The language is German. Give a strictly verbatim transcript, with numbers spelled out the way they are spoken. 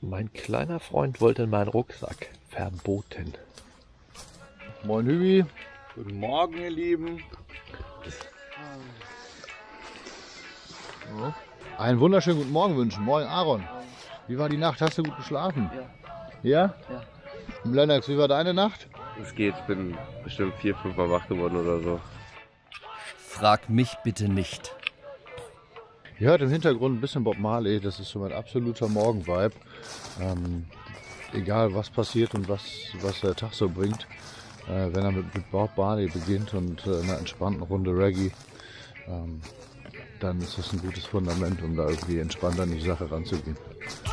Mein kleiner Freund wollte in meinen Rucksack. Verboten. Moin Hübi. Guten Morgen, ihr Lieben. Einen wunderschönen guten Morgen wünschen. Moin Aaron. Wie war die Nacht? Hast du gut geschlafen? Ja. Ja? Ja. Lennox, wie war deine Nacht? Es geht, ich bin bestimmt vier, fünf Mal wach geworden oder so. Frag mich bitte nicht. Ihr hört im Hintergrund ein bisschen Bob Marley, das ist so mein absoluter Morgenvibe. Ähm, egal was passiert und was, was der Tag so bringt, äh, wenn er mit, mit Bob Marley beginnt und äh, einer entspannten Runde Reggae, ähm, dann ist das ein gutes Fundament, um da irgendwie entspannt an die Sache ranzugehen.